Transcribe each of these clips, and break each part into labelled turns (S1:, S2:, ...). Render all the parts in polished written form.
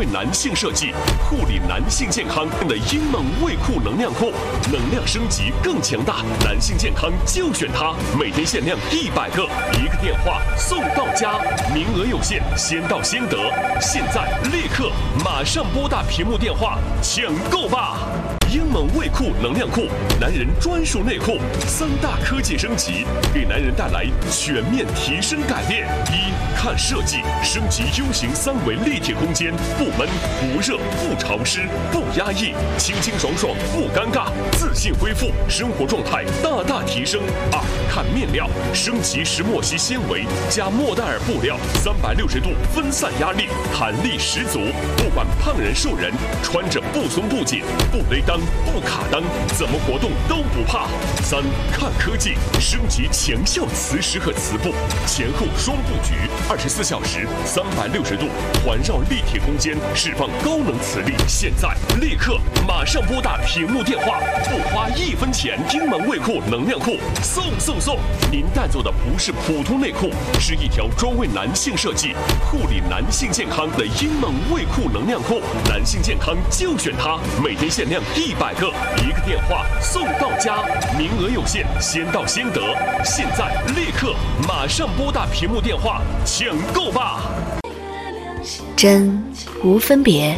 S1: 为男性设计，护理男性健康的英猛卫酷能量裤，能量升级更强大，男性健康就选它，每天限量100个，1个电话送到家，名额有限，先到先得，现在立刻马上拨打屏幕电话抢购吧！英猛卫酷能量裤，男人专属内裤，3大科技升级，给男人带来全面提升改变。一、看设计，升级 U 型3维立体空间，不闷、不热、不潮湿、不压抑，清清爽爽，不尴尬，自信恢复，生活状态大大提升。2、看面料，升级石墨烯纤维加莫代尔布料，360度分散压力，弹力十足，不管胖人瘦人，穿着不松不紧，不勒裆。不卡裆，怎么活动都不怕。3、看科技，升级强效磁石和磁布，前后双布局，24小时360度环绕立体空间，释放高能磁力。现在立刻马上拨打屏幕电话，不花1分钱，英猛卫酷能量裤送！您带走的不是普通内裤，是一条专为男性设计、护理男性健康的英猛卫酷能量裤，男性健康就选它，每天限量100个，1个电话送到家，名额有限，先到先得，现在立刻马上拨打屏幕电话抢购吧！
S2: 真无分别，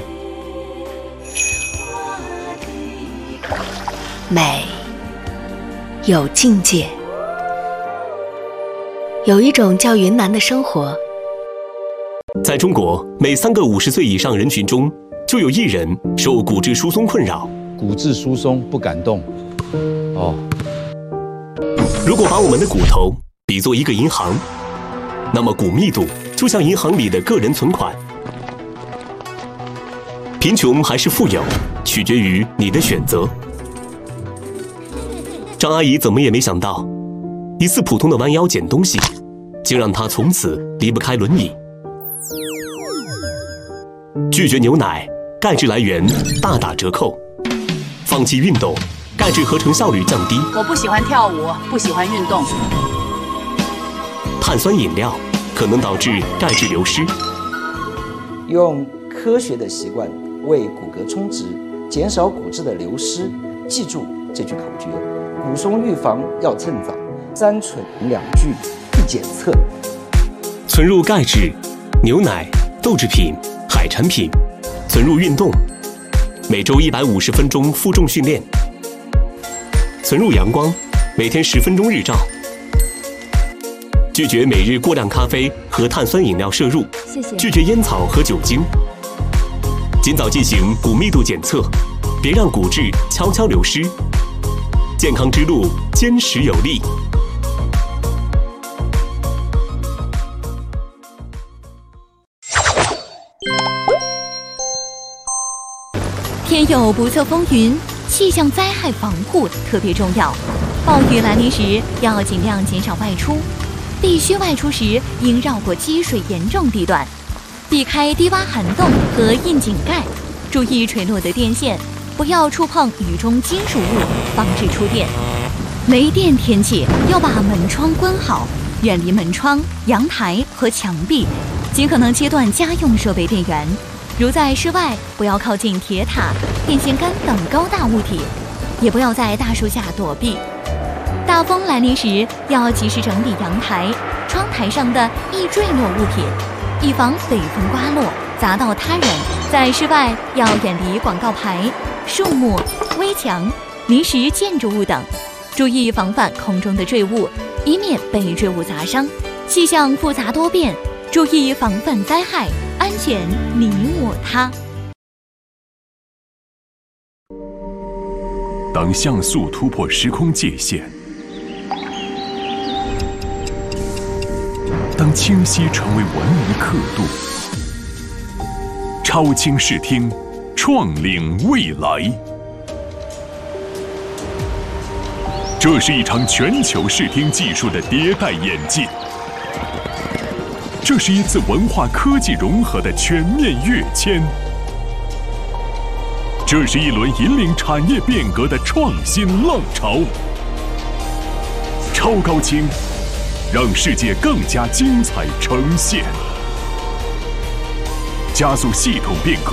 S2: 美有境界。有一种叫云南的生活，
S3: 在中国，每3个50岁以上人群中，就有1人受骨质疏松困扰。
S4: 骨质疏松不敢动。
S3: 如果把我们的骨头比作一个银行，那么骨密度就像银行里的个人存款。贫穷还是富有，取决于你的选择。张阿姨怎么也没想到，一次普通的弯腰捡东西，竟让她从此离不开轮椅。拒绝牛奶，钙质来源大打折扣。放弃运动，钙质合成效率降低。
S5: 我不喜欢跳舞，不喜欢运动。
S3: 碳酸饮料可能导致钙质流失。
S6: 用科学的习惯为骨骼充值，减少骨质的流失。记住这句口诀：骨松预防要趁早，3蠢2拒1检测。
S3: 存入钙质，牛奶、豆制品、海产品；存入运动，每周150分钟负重训练；存入阳光，每天10分钟日照；拒绝每日过量咖啡和碳酸饮料摄入；拒绝烟草和酒精。尽早进行骨密度检测，别让骨质悄悄流失。健康之路坚实有力。
S7: 天有不测风云，气象灾害防护特别重要。暴雨来临时，要尽量减少外出。必须外出时，应绕过积水严重地段，避开低洼涵洞和窨井盖，注意垂落的电线，不要触碰雨中金属物，防止触电。没电天气要把门窗关好，远离门窗、阳台和墙壁，尽可能切断家用设备电源。如在室外，不要靠近铁塔、电线杆等高大物体，也不要在大树下躲避。大风来临时，要及时整理阳台、窗台上的易坠落物品，以防北风刮落砸到他人。在室外要远离广告牌、树木、危墙、临时建筑物等，注意防范空中的坠物，以免被坠物砸伤。气象复杂多变，注意防范灾害，安全你我他。
S8: 当像素突破时空界限，当清晰成为文明刻度，超清视听，创领未来。这是一场全球视听技术的迭代演进，这是一次文化科技融合的全面跃迁，这是一轮引领产业变革的创新浪潮。超高清，让世界更加精彩呈现，加速系统变革，